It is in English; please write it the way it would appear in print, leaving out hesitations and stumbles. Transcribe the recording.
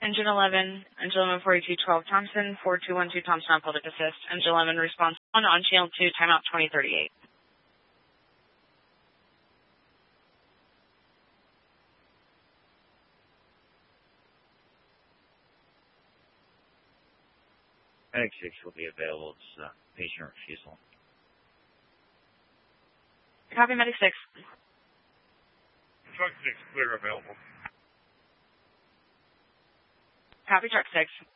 Engine 11, Engine 11 4212 Thompson, 4212 Thompson on public assist. Engine 11 response 1 on channel 2, timeout 2038. Medic 6 will be available. It's patient refusal. Copy, Medic 6. Truck 6, clear available. Copy, Truck 6.